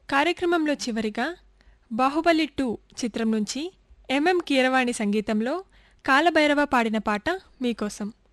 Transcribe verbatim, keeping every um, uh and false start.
కార్యక్రమంలో చివరిగా 'బాహుబలి టూ' చిత్రం నుంచి ఎంఎం కీరవాణి సంగీతంలో కాలభైరవ పాడిన పాట మీకోసం.